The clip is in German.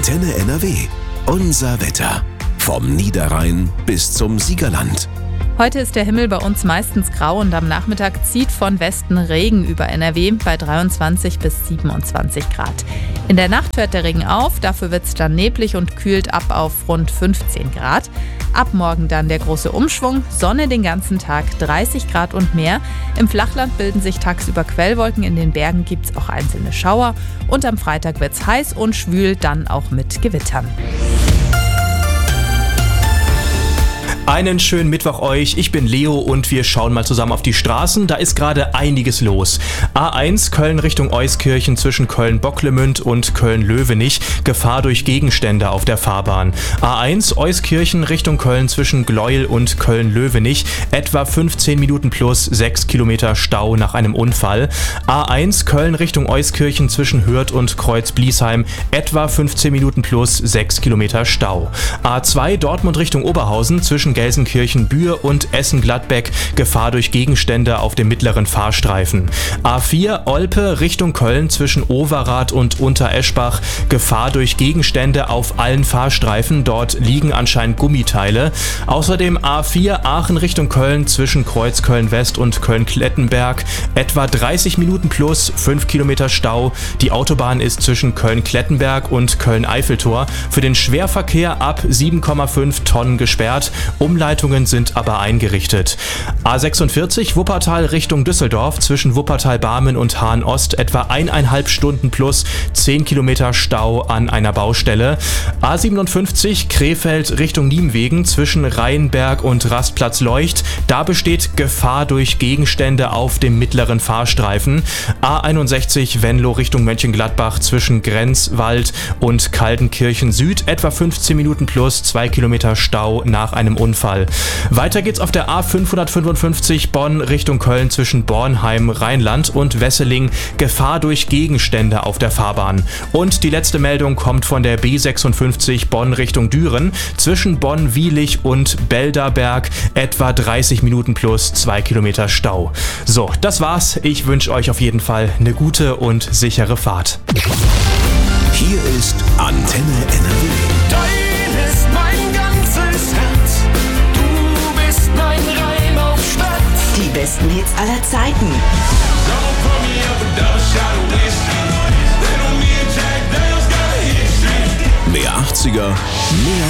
Antenne NRW. Unser Wetter. Vom Niederrhein bis zum Siegerland. Heute ist der Himmel bei uns meistens grau und am Nachmittag zieht von Westen Regen über NRW bei 23 bis 27 Grad. In der Nacht hört der Regen auf, dafür wird es dann neblig und kühlt ab auf rund 15 Grad. Ab morgen dann der große Umschwung, Sonne den ganzen Tag, 30 Grad und mehr. Im Flachland bilden sich tagsüber Quellwolken, in den Bergen gibt es auch einzelne Schauer. Und am Freitag wird es heiß und schwül, dann auch mit Gewittern. Einen schönen Mittwoch euch, ich bin Leo und wir schauen mal zusammen auf die Straßen. Da ist gerade einiges los. A1 Köln Richtung Euskirchen zwischen Köln-Bocklemünd und Köln-Löwenich. Gefahr durch Gegenstände auf der Fahrbahn. A1 Euskirchen Richtung Köln zwischen Gleuel und Köln-Löwenich. Etwa 15 Minuten plus 6 Kilometer Stau nach einem Unfall. A1 Köln Richtung Euskirchen zwischen Hürth und Kreuz-Bliesheim. Etwa 15 Minuten plus 6 Kilometer Stau. A2 Dortmund Richtung Oberhausen zwischen Gelsenkirchen-Bühr und Essen-Gladbeck. Gefahr durch Gegenstände auf dem mittleren Fahrstreifen. A4 Olpe Richtung Köln zwischen Overath und Untereschbach. Gefahr durch Gegenstände auf allen Fahrstreifen. Dort liegen anscheinend Gummiteile. Außerdem A4 Aachen Richtung Köln zwischen Kreuzköln-West und Köln-Klettenberg. Etwa 30 Minuten plus 5 Kilometer Stau. Die Autobahn ist zwischen Köln-Klettenberg und Köln-Eiffeltor für den Schwerverkehr ab 7,5 Tonnen gesperrt. Umleitungen sind aber eingerichtet. A46 Wuppertal Richtung Düsseldorf zwischen Wuppertal-Barmen und Hahn-Ost etwa 1,5 Stunden plus 10 Kilometer Stau an einer Baustelle. A57 Krefeld Richtung Nienwegen zwischen Rheinberg und Rastplatz Leucht. Da besteht Gefahr durch Gegenstände auf dem mittleren Fahrstreifen. A61 Venlo Richtung Mönchengladbach zwischen Grenzwald und Kaltenkirchen Süd etwa 15 Minuten plus 2 Kilometer Stau nach einem Unfall. Weiter geht's auf der A555 Bonn Richtung Köln zwischen Bornheim, Rheinland und Wesseling. Gefahr durch Gegenstände auf der Fahrbahn. Und die letzte Meldung kommt von der B56 Bonn Richtung Düren zwischen Bonn-Wielich und Belderberg. Etwa 30 Minuten plus 2 Kilometer Stau. So, das war's. Ich wünsche euch auf jeden Fall eine gute und sichere Fahrt. Hier ist Antenne NRW. Dein ist mein ganzes Herz. Du bist mein Reim auf Stadt. Die besten Hits aller Zeiten. Mehr 80er, mehr